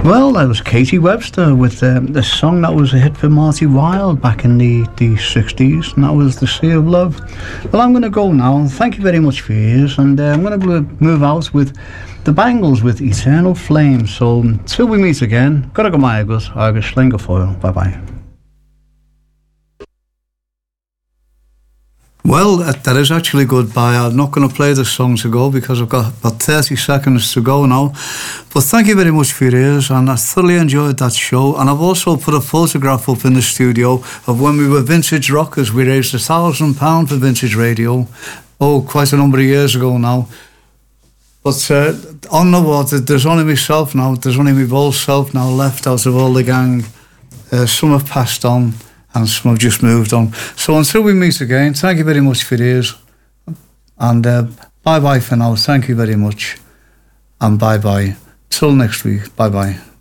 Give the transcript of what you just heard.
Well, that was Katie Webster with the song that was a hit for Marty Wilde back in the 60s, and that was The Sea of Love. Well, I'm going to go now. Thank you very much for your ears, and I'm going to move out with the Bangles with Eternal Flame. So, till we meet again, gotta go my agus slinga foil. Bye-bye. Well, that is actually goodbye. I'm not going to play the song to go because I've got about 30 seconds to go now. But thank you very much for your ears, and I thoroughly enjoyed that show. And I've also put a photograph up in the studio of when we were Vintage Rockers. We raised £1,000 for Vintage Radio. Oh, quite a number of years ago now. But on the water, there's only myself now. There's only my old self now left out of all the gang. Some have passed on, and some have just moved on. So until we meet again, thank you very much for your ears. And bye-bye for now. Thank you very much. And bye-bye. Till next week. Bye-bye.